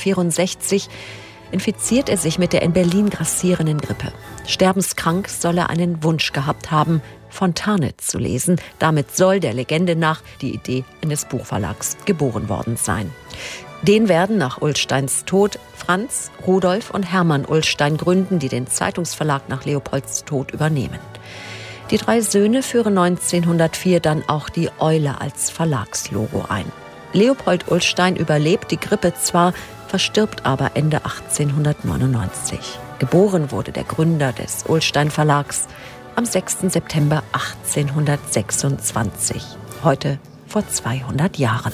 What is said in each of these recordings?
1964 infiziert er sich mit der in Berlin grassierenden Grippe. Sterbenskrank soll er einen Wunsch gehabt haben, Fontane zu lesen. Damit soll der Legende nach die Idee eines Buchverlags geboren worden sein. Den werden nach Ullsteins Tod Franz, Rudolf und Hermann Ullstein gründen, die den Zeitungsverlag nach Leopolds Tod übernehmen. Die 3 Söhne führen 1904 dann auch die Eule als Verlagslogo ein. Leopold Ullstein überlebt die Grippe zwar, verstirbt aber Ende 1899. Geboren wurde der Gründer des Ullstein Verlags am 6. September 1826, heute vor 200 Jahren.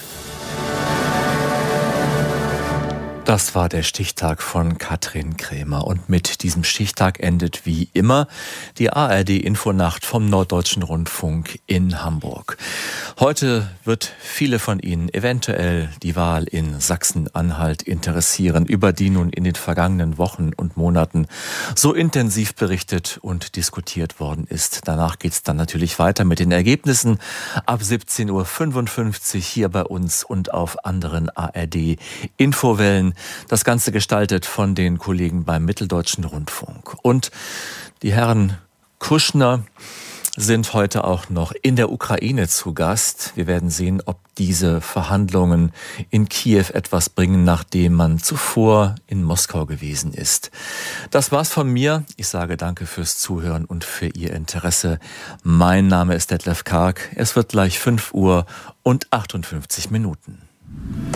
Das war der Stichtag von Katrin Krämer. Und mit diesem Stichtag endet wie immer die ARD-Infonacht vom Norddeutschen Rundfunk in Hamburg. Heute wird viele von Ihnen eventuell die Wahl in Sachsen-Anhalt interessieren, über die nun in den vergangenen Wochen und Monaten so intensiv berichtet und diskutiert worden ist. Danach geht es dann natürlich weiter mit den Ergebnissen ab 17.55 Uhr hier bei uns und auf anderen ARD-Infowellen. Das Ganze gestaltet von den Kollegen beim Mitteldeutschen Rundfunk. Und die Herren Kuschner sind heute auch noch in der Ukraine zu Gast. Wir werden sehen, ob diese Verhandlungen in Kiew etwas bringen, nachdem man zuvor in Moskau gewesen ist. Das war's von mir. Ich sage danke fürs Zuhören und für Ihr Interesse. Mein Name ist Detlef Karg. Es wird gleich 5:58 Uhr.